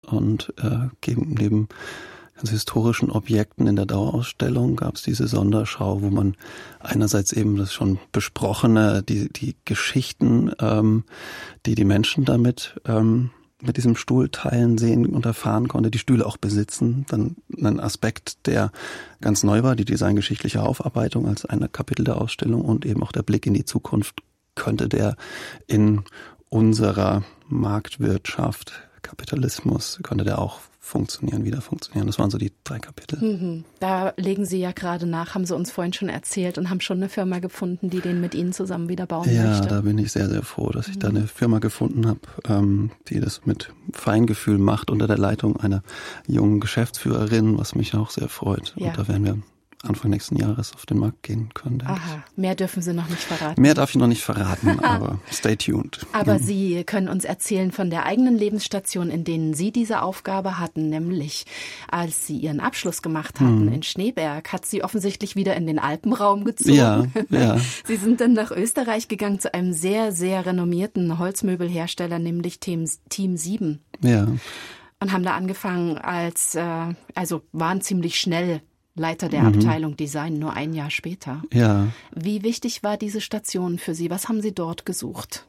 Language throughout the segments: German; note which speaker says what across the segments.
Speaker 1: Und neben ganz historischen Objekten in der Dauerausstellung gab es diese Sonderschau, wo man einerseits eben das schon Besprochene, die Geschichten, die Menschen damit mit diesem Stuhl teilen, sehen und erfahren konnte, die Stühle auch besitzen. Dann ein Aspekt, der ganz neu war, die designgeschichtliche Aufarbeitung als ein Kapitel der Ausstellung und eben auch der Blick in die Zukunft. Könnte der in unserer Marktwirtschaft, Kapitalismus, könnte der auch wieder funktionieren. Das waren so die 3 Kapitel.
Speaker 2: Da legen Sie ja gerade nach, haben Sie uns vorhin schon erzählt und haben schon eine Firma gefunden, die den mit Ihnen zusammen wieder bauen möchte.
Speaker 1: Ja, da bin ich sehr, sehr froh, dass ich da eine Firma gefunden habe, die das mit Feingefühl macht unter der Leitung einer jungen Geschäftsführerin, was mich auch sehr freut. Ja. Und da werden wir Anfang nächsten Jahres auf den Markt gehen können.
Speaker 2: Aha, mehr dürfen Sie noch nicht verraten.
Speaker 1: Mehr darf ich noch nicht verraten, aber stay tuned.
Speaker 2: Aber Sie können uns erzählen von der eigenen Lebensstation, in denen Sie diese Aufgabe hatten, nämlich als Sie Ihren Abschluss gemacht hatten in Schneeberg, hat Sie offensichtlich wieder in den Alpenraum gezogen.
Speaker 1: Ja.
Speaker 2: Sie sind dann nach Österreich gegangen zu einem sehr, sehr renommierten Holzmöbelhersteller, nämlich Team 7.
Speaker 1: Ja.
Speaker 2: Und haben da angefangen waren ziemlich schnell Leiter der Abteilung Design, nur ein Jahr später.
Speaker 1: Ja.
Speaker 2: Wie wichtig war diese Station für Sie? Was haben Sie dort gesucht?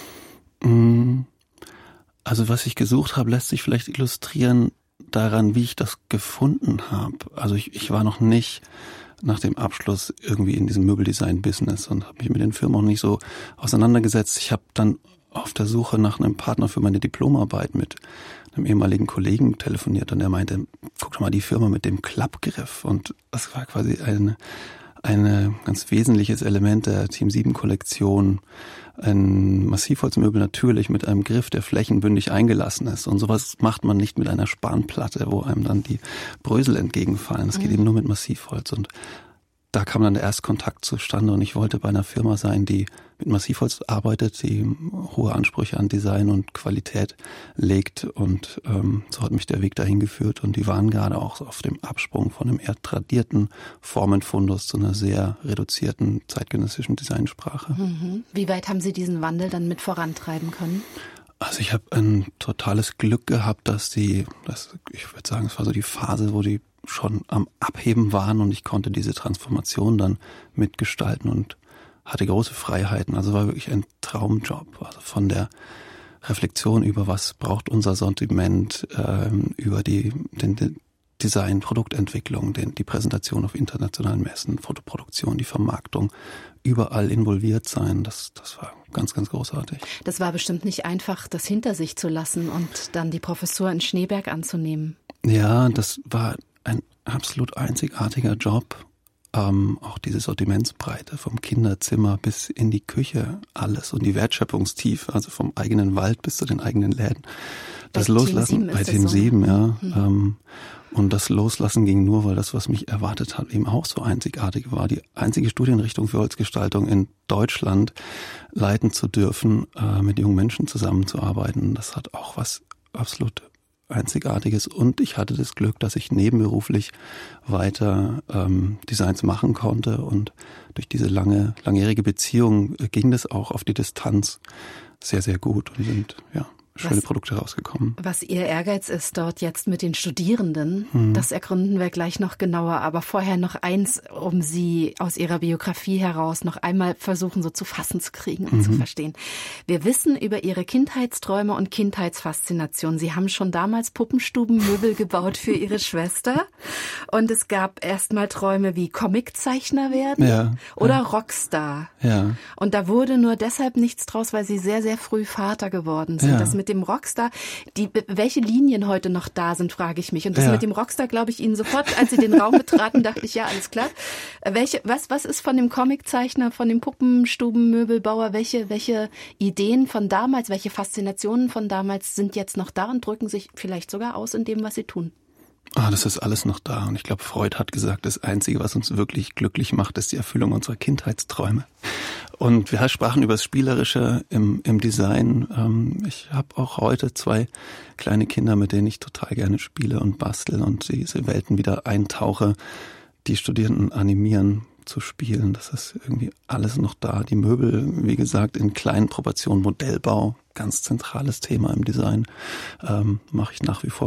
Speaker 1: Also was ich gesucht habe, lässt sich vielleicht illustrieren daran, wie ich das gefunden habe. Also ich war noch nicht nach dem Abschluss irgendwie in diesem Möbeldesign-Business und habe mich mit den Firmen auch nicht so auseinandergesetzt. Ich habe dann auf der Suche nach einem Partner für meine Diplomarbeit mit einem ehemaligen Kollegen telefoniert und er meinte, guck doch mal die Firma mit dem Klappgriff. Und das war quasi ein ganz wesentliches Element der Team 7 Kollektion. Ein Massivholzmöbel natürlich mit einem Griff, der flächenbündig eingelassen ist. Und sowas macht man nicht mit einer Spanplatte, wo einem dann die Brösel entgegenfallen. Das geht eben nur mit Massivholz. Und da kam dann der Erstkontakt zustande und ich wollte bei einer Firma sein, die mit Massivholz arbeitet, die hohe Ansprüche an Design und Qualität legt und so hat mich der Weg dahin geführt und die waren gerade auch auf dem Absprung von einem eher tradierten Formenfundus zu einer sehr reduzierten zeitgenössischen Designsprache.
Speaker 2: Wie weit haben Sie diesen Wandel dann mit vorantreiben können?
Speaker 1: Also ich habe ein totales Glück gehabt, ich würde sagen, es war so die Phase, wo die schon am Abheben waren und ich konnte diese Transformation dann mitgestalten und hatte große Freiheiten. Also war wirklich ein Traumjob. Also von der Reflexion über was braucht unser Sortiment, über den Design, Produktentwicklung, die Präsentation auf internationalen Messen, Fotoproduktion, die Vermarktung, überall involviert sein. Das war ganz, ganz großartig.
Speaker 2: Das war bestimmt nicht einfach, das hinter sich zu lassen und dann die Professur in Schneeberg anzunehmen.
Speaker 1: Ja, das war ein absolut einzigartiger Job. Auch diese Sortimentsbreite vom Kinderzimmer bis in die Küche, alles und die Wertschöpfungstiefe, also vom eigenen Wald bis zu den eigenen Läden. Das Loslassen bei Team 7, ja. Und das Loslassen ging nur, weil das, was mich erwartet hat, eben auch so einzigartig war. Die einzige Studienrichtung für Holzgestaltung in Deutschland leiten zu dürfen, mit jungen Menschen zusammenzuarbeiten. Das hat auch was absolut Einzigartiges und ich hatte das Glück, dass ich nebenberuflich weiter Designs machen konnte und durch diese langjährige Beziehung ging das auch auf die Distanz sehr, sehr gut und sind schöne Produkte rausgekommen.
Speaker 2: Was Ihr Ehrgeiz ist dort jetzt mit den Studierenden, das ergründen wir gleich noch genauer. Aber vorher noch eins, um Sie aus Ihrer Biografie heraus noch einmal versuchen, so zu fassen zu kriegen und zu verstehen. Wir wissen über Ihre Kindheitsträume und Kindheitsfaszination. Sie haben schon damals Puppenstubenmöbel gebaut für Ihre Schwester. Und es gab erstmal Träume wie Comiczeichner werden oder Rockstar.
Speaker 1: Ja.
Speaker 2: Und da wurde nur deshalb nichts draus, weil Sie sehr, sehr früh Vater geworden sind. Das mit dem Rockstar, welche Linien heute noch da sind, frage ich mich. Und das mit dem Rockstar, glaube ich Ihnen sofort, als Sie den Raum betraten, dachte ich, ja, alles klar. Was ist von dem Comiczeichner, von dem Puppenstubenmöbelbauer, welche Ideen von damals, welche Faszinationen von damals sind jetzt noch da und drücken sich vielleicht sogar aus in dem, was Sie tun?
Speaker 1: Das ist alles noch da. Und ich glaube, Freud hat gesagt, das Einzige, was uns wirklich glücklich macht, ist die Erfüllung unserer Kindheitsträume. Und wir sprachen über das Spielerische im Design. Ich habe auch heute 2 kleine Kinder, mit denen ich total gerne spiele und bastel und diese Welten wieder eintauche. Die Studierenden animieren zu spielen. Das ist irgendwie alles noch da. Die Möbel, wie gesagt, in kleinen Proportionen, Modellbau, ganz zentrales Thema im Design, mache ich nach wie vor